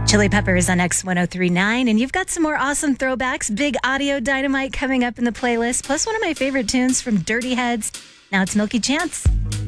Chili Peppers on X1039, and you've got some more awesome throwbacks. Big audio dynamite coming up in the playlist, plus one of my favorite tunes from Dirty Heads. Now it's Milky Chance.